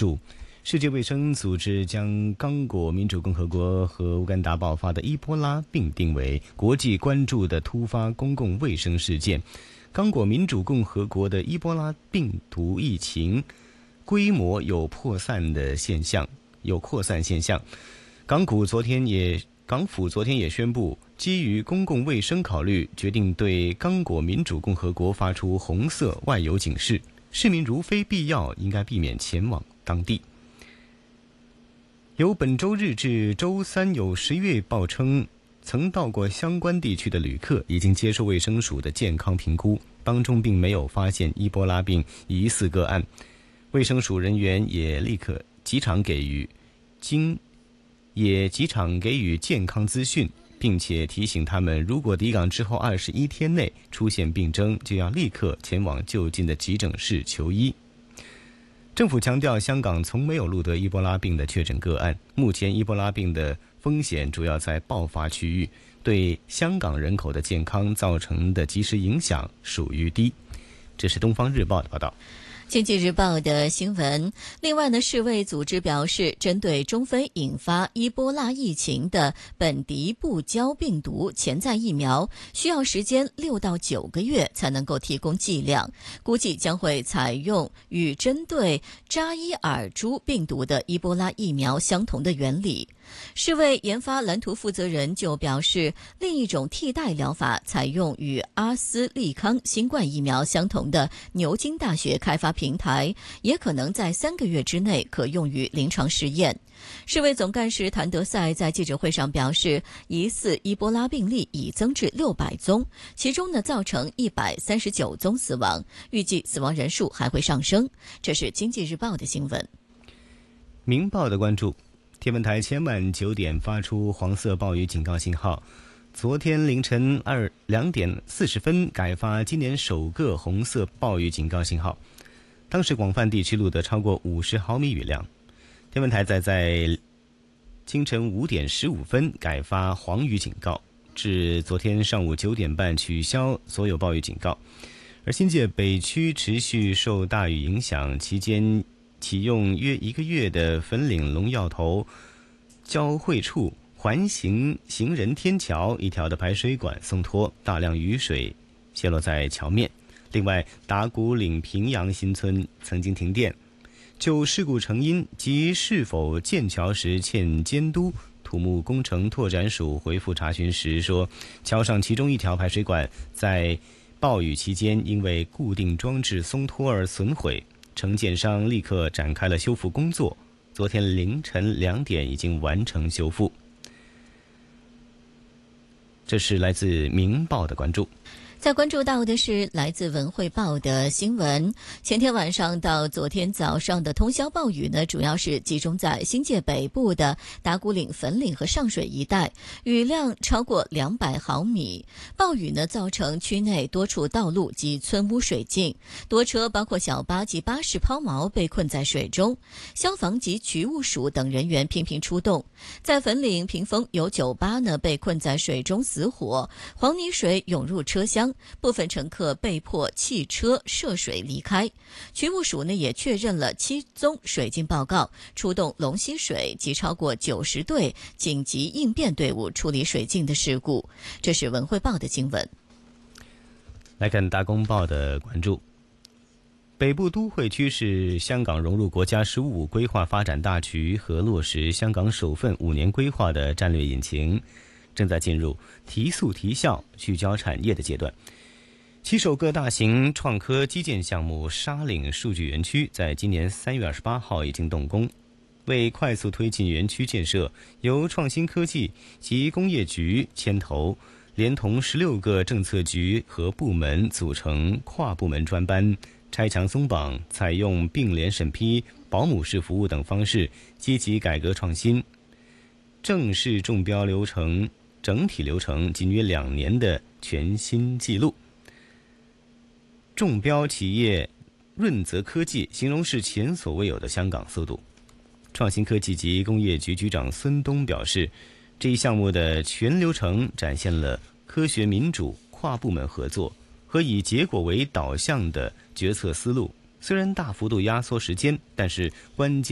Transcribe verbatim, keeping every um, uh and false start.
注。世界卫生组织将刚果民主共和国和乌干达爆发的伊波拉病定为国际关注的突发公共卫生事件。刚果民主共和国的伊波拉病毒疫情规模有扩散的现象，有扩散现象。港府昨天也港府昨天也宣布，基于公共卫生考虑，决定对刚果民主共和国发出红色外游警示，市民如非必要，应该避免前往当地。由本周日至周三有十一月报称，曾到过相关地区的旅客已经接受卫生署的健康评估，当中并没有发现伊波拉病疑似个案。卫生署人员也立刻即场给予经也即场给予健康资讯，并且提醒他们，如果抵港之后二十一天内出现病征，就要立刻前往就近的急诊室求医。政府强调，香港从没有录得伊波拉病的确诊个案，目前伊波拉病的风险主要在爆发区域，对香港人口的健康造成的及时影响属于低。这是东方日报的报道。 经济日报的新闻。另外呢，世卫组织表示，针对中非引发伊波拉疫情的本迪布胶病毒潜在疫苗，需要时间六到九个月才能够提供剂量，估计将会采用与针对扎伊尔猪病毒的伊波拉疫苗相同的原理。世卫研发蓝图负责人就表示，另一种替代疗法采用与阿斯利康新冠疫苗相同的牛津大学开发平台，也可能在三个月之内可用于临床试验。世卫总干事谭德赛在记者会上表示，疑似伊波拉病例已增至六百宗，其中呢造成一百三十九宗死亡，预计死亡人数还会上升。这是经济日报的新闻。 明报的关注，天文台前晚九点发出黄色暴雨警告信号，昨天凌晨二两点四十分改发今年首个红色暴雨警告信号，当时广泛地区录得超过五十毫米雨量。天文台再在清晨五点十五分改发黄雨警告，至昨天上午九点半取消所有暴雨警告。而新界北区持续受大雨影响，期间启用约一个月的粉岭龙耀头交汇处环形行人天桥一条的排水管松脱，大量雨水泄落在桥面。另外，打鼓岭平阳新村曾经停电。就事故成因及是否建桥时欠监督，土木工程拓展署回复查询时说，桥上其中一条排水管在暴雨期间因为固定装置松脱而损毁，承建商立刻展开了修复工作，昨天凌晨两点已经完成修复。这是来自明报的关注。 再关注到的是来自文汇报的新闻。前天晚上到昨天早上的通宵暴雨呢，主要是集中在新界北部的打鼓岭、粉岭和上水一带，雨量超过两百毫米。暴雨呢，造成区内多处道路及村屋水浸，多车包括小巴及巴士抛锚被困在水中，消防及渠务署等人员频频出动。在粉岭屏风有酒吧呢被困在水中死火，黄泥水涌入车厢，部分乘客被迫弃车涉水离开。渠务署呢也确认了七宗水浸报告，出动龙溪水及超过九十队紧急应变队伍处理水浸的事故。这是文汇报的新闻。 来看大公报的关注。北部都会区是香港融入国家“十五五”规划发展大局和落实香港首份五年规划的战略引擎，正在进入提速提效、聚焦产业的阶段。其首个大型创科基建项目沙岭数据园区在今年三月二十八号已经动工。为快速推进园区建设，由创新科技及工业局牵头，连同十六个政策局和部门组成跨部门专班，拆墙松绑，采用并联审批、保姆式服务等方式，积极改革创新。正式中标流程整体流程仅约两年的全新纪录。中标企业润泽科技形容是前所未有的香港速度。创新科技及工业局局长孙东表示，这一项目的全流程展现了科学民主、跨部门合作和以结果为导向的决策思路。虽然大幅度压缩时间，但是关键